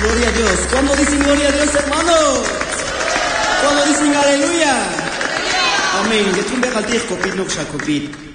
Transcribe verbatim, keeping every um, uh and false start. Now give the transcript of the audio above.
Gloria a Dios. ¿Cuándo dicen gloria a Dios, hermanos? ¿Cuándo dicen aleluya? Amén. Yetumbe kaltis kopit nuk shakopit.